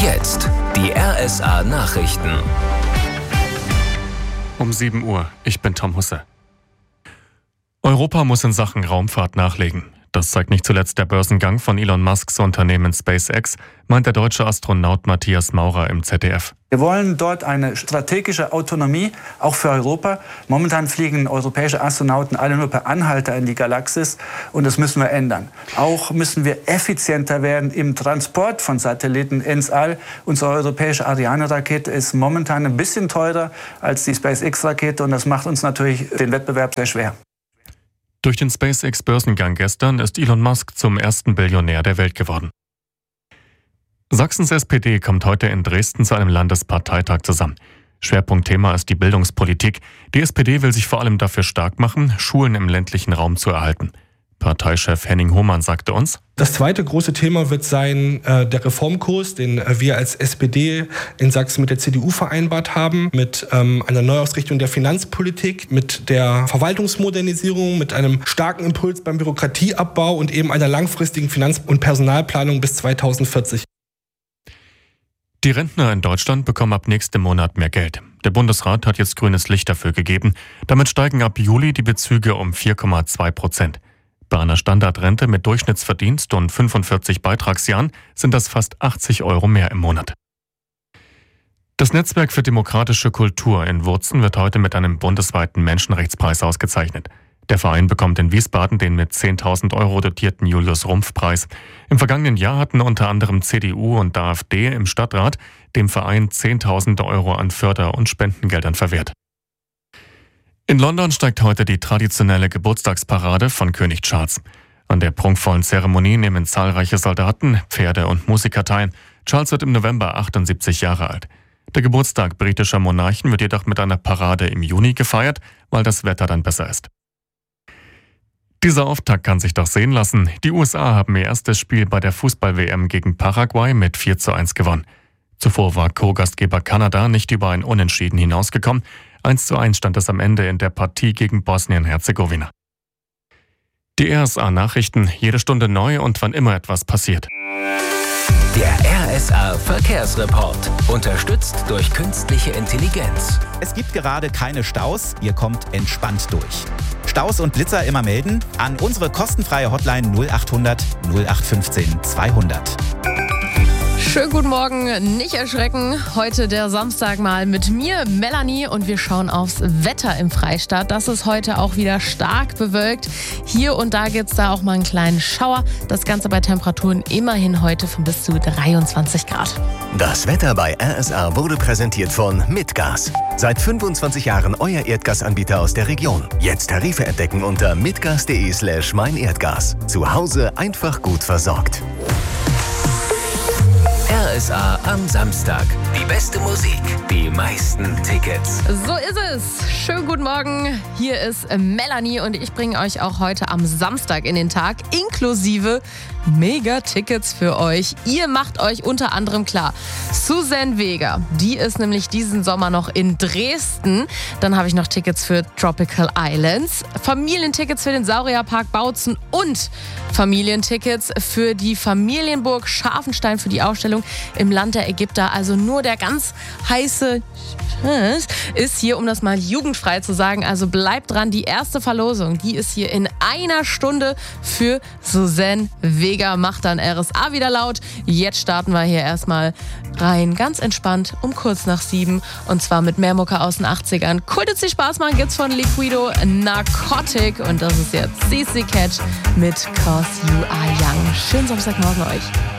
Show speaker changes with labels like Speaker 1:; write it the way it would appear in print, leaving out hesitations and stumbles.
Speaker 1: Jetzt die RSA Nachrichten.
Speaker 2: Um 7 Uhr, ich bin Tom Husse. Europa muss in Sachen Raumfahrt nachlegen. Das zeigt nicht zuletzt der Börsengang von Elon Musks Unternehmen SpaceX, meint der deutsche Astronaut Matthias Maurer im ZDF.
Speaker 3: Wir wollen dort eine strategische Autonomie, auch für Europa. Momentan fliegen europäische Astronauten alle nur per Anhalter in die Galaxis und das müssen wir ändern. Auch müssen wir effizienter werden im Transport von Satelliten ins All. Unsere europäische Ariane-Rakete ist momentan ein bisschen teurer als die SpaceX-Rakete und das macht uns natürlich den Wettbewerb sehr schwer.
Speaker 2: Durch den SpaceX-Börsengang gestern ist Elon Musk zum ersten Billionär der Welt geworden. Sachsens SPD kommt heute in Dresden zu einem Landesparteitag zusammen. Schwerpunktthema ist die Bildungspolitik. Die SPD will sich vor allem dafür stark machen, Schulen im ländlichen Raum zu erhalten. Parteichef Henning Hohmann sagte uns:
Speaker 4: Das zweite große Thema wird sein der Reformkurs, den wir als SPD in Sachsen mit der CDU vereinbart haben, mit einer Neuausrichtung der Finanzpolitik, mit der Verwaltungsmodernisierung, mit einem starken Impuls beim Bürokratieabbau und eben einer langfristigen Finanz- und Personalplanung bis 2040.
Speaker 2: Die Rentner in Deutschland bekommen ab nächstem Monat mehr Geld. Der Bundesrat hat jetzt grünes Licht dafür gegeben. Damit steigen ab Juli die Bezüge um 4,2%. Bei einer Standardrente mit Durchschnittsverdienst und 45 Beitragsjahren sind das fast 80 € mehr im Monat. Das Netzwerk für demokratische Kultur in Wurzen wird heute mit einem bundesweiten Menschenrechtspreis ausgezeichnet. Der Verein bekommt in Wiesbaden den mit 10.000 € dotierten Julius-Rumpf-Preis. Im vergangenen Jahr hatten unter anderem CDU und AfD im Stadtrat dem Verein 10.000 € an Förder- und Spendengeldern verwehrt. In London steigt heute die traditionelle Geburtstagsparade von König Charles. An der prunkvollen Zeremonie nehmen zahlreiche Soldaten, Pferde und Musiker teil. Charles wird im November 78 Jahre alt. Der Geburtstag britischer Monarchen wird jedoch mit einer Parade im Juni gefeiert, weil das Wetter dann besser ist. Dieser Auftakt kann sich doch sehen lassen. Die USA haben ihr erstes Spiel bei der Fußball-WM gegen Paraguay mit 4:1 gewonnen. Zuvor war Co-Gastgeber Kanada nicht über ein Unentschieden hinausgekommen. 1:1 stand es am Ende in der Partie gegen Bosnien-Herzegowina. Die RSA-Nachrichten, jede Stunde neu und wann immer etwas passiert.
Speaker 1: Der RSA-Verkehrsreport, unterstützt durch künstliche Intelligenz.
Speaker 5: Es gibt gerade keine Staus, ihr kommt entspannt durch. Staus und Blitzer immer melden an unsere kostenfreie Hotline 0800 0815 200.
Speaker 6: Schönen guten Morgen, nicht erschrecken. Heute der Samstag mal mit mir, Melanie, und wir schauen aufs Wetter im Freistaat. Das ist heute auch wieder stark bewölkt. Hier und da gibt es da auch mal einen kleinen Schauer. Das Ganze bei Temperaturen immerhin heute von bis zu 23 Grad.
Speaker 7: Das Wetter bei RSA wurde präsentiert von Mitgas. Seit 25 Jahren euer Erdgasanbieter aus der Region. Jetzt Tarife entdecken unter mitgas.de/meinerdgas. Zu Hause einfach gut versorgt.
Speaker 1: RSA am Samstag. Die beste Musik, die meisten Tickets.
Speaker 6: So ist es. Schönen guten Morgen. Hier ist Melanie und ich bringe euch auch heute am Samstag in den Tag, inklusive Mega-Tickets für euch. Ihr macht euch unter anderem klar, Suzanne Vega, die ist nämlich diesen Sommer noch in Dresden. Dann habe ich noch Tickets für Tropical Islands, Familientickets für den Saurierpark Bautzen und Familientickets für die Familienburg Scharfenstein für die Ausstellung im Land der Ägypter. Also nur der ganz heiße ist hier, um das mal jugendfrei zu sagen. Also bleibt dran, die erste Verlosung, die ist hier in einer Stunde für Suzanne Vega. Macht dann RSA wieder laut. Jetzt starten wir hier erstmal rein, ganz entspannt, um kurz nach 7. Und zwar mit mehr Mucke aus den 80ern. Cool, dass Sie Spaß machen, gibt's von Liquido Narcotic. Und das ist jetzt CC Catch mit Cause You Are Young. Schönen Samstagmorgen euch.